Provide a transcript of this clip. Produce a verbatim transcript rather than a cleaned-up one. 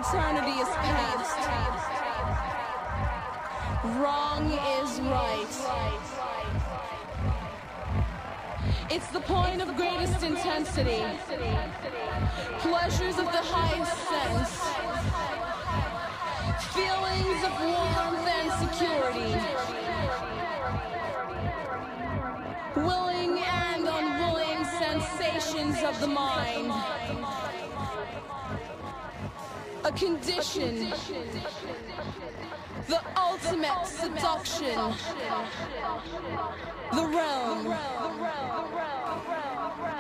eternity is past. Wrong is right. It's the point of greatest intensity. Pleasures of the highest sense. Feelings of warmth and security. Willing and unwilling sensations of the mind. A condition. The ultimate seduction. The realm.